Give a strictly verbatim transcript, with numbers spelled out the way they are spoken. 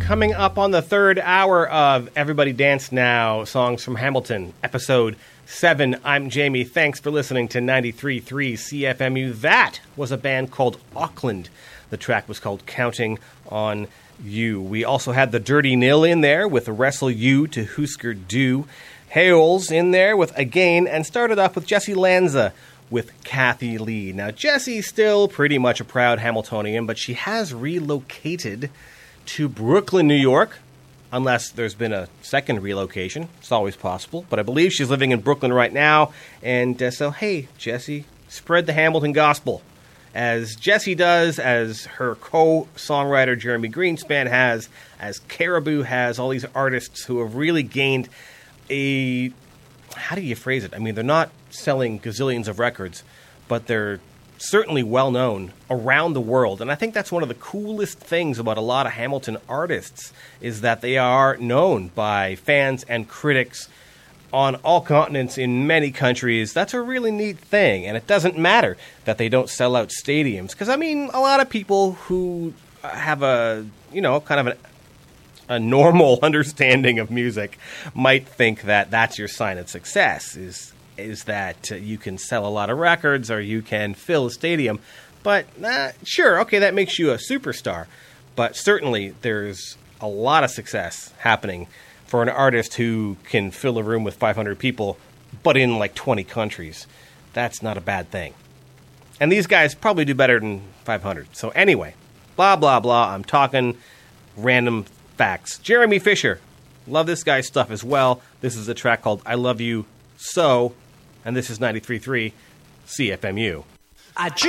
Coming up on the third hour of Everybody Dance Now, Songs from Hamilton, episode seven. I'm Jamie. Thanks for listening to ninety-three point three C F M U. That was a band called Auckland. The track was called Counting on You. We also had the Dirty Nil in there with Wrestle You to Husker Du. Hales in there with Again, and started off with Jesse Lanza with Kathy Lee. Now, Jesse's still pretty much a proud Hamiltonian, but she has relocated to Brooklyn, New York, unless there's been a second relocation. It's always possible, but I believe she's living in Brooklyn right now. And uh, so, hey, Jesse, spread the Hamilton gospel, as Jesse does, as her co-songwriter Jeremy Greenspan has, as Caribou has, all these artists who have really gained a, how do you phrase it? I mean, they're not selling gazillions of records, but they're certainly well-known around the world. And I think that's one of the coolest things about a lot of Hamilton artists, is that they are known by fans and critics on all continents in many countries. That's a really neat thing. And it doesn't matter that they don't sell out stadiums. Because, I mean, a lot of people who have a, you know, kind of an a normal understanding of music might think that that's your sign of success, is is that uh, you can sell a lot of records or you can fill a stadium. But uh, sure, okay, that makes you a superstar. But certainly there's a lot of success happening for an artist who can fill a room with five hundred people, but in like twenty countries. That's not a bad thing. And these guys probably do better than five hundred. So anyway, blah, blah, blah. I'm talking random facts. Jeremy Fisher. Love this guy's stuff as well. This is a track called I Love You So, and this is ninety-three point three C F M U. I